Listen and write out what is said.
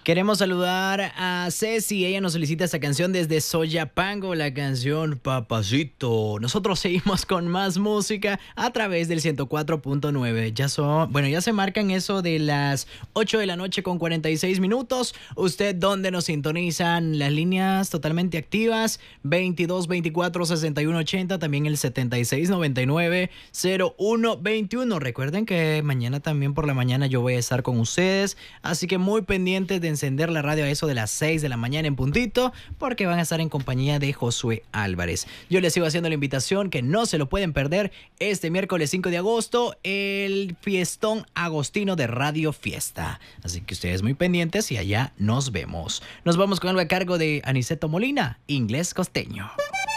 Queremos saludar a Ceci, ella nos solicita esta canción desde Soyapango, la canción Papacito. Nosotros seguimos con más música a través del 104.9. Ya se marcan eso de las 8 de la noche con 46 minutos. ¿Usted dónde nos sintonizan? Las líneas totalmente activas, 22 24 61 80, también el 76 99 01 21. Recuerden que mañana también por la mañana yo voy a estar con ustedes, así que muy pendientes de encender la radio a eso de las 6 de la mañana en puntito, porque van a estar en compañía de Josué Álvarez. Yo les sigo haciendo la invitación que no se lo pueden perder este miércoles 5 de agosto, el fiestón agostino de Radio Fiesta. Así que ustedes muy pendientes y allá nos vemos. Nos vamos con algo a cargo de Aniceto Molina, Inglés Costeño.